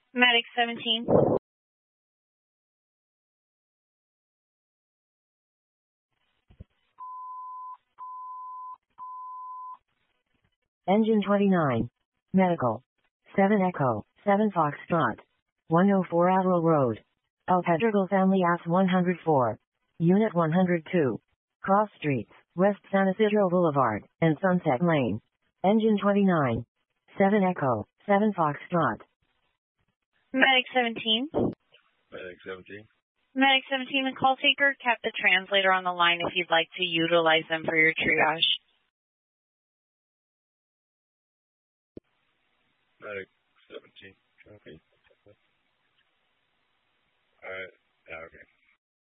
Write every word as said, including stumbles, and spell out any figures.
Medic seventeen. Engine twenty-nine. Medical. seven Echo, seven Foxtrot. one oh four Admiral Road. El Pedregal Family A S one oh four. Unit one oh two. Cross Streets, West San Isidro Boulevard, and Sunset Lane. Engine twenty-nine. seven Echo, seven Foxtrot. Medic seventeen. Medic seventeen. Medic seventeen, the call taker kept the translator on the line if you'd like to utilize them for your triage. Medic seventeen. Okay. All right. Yeah, okay.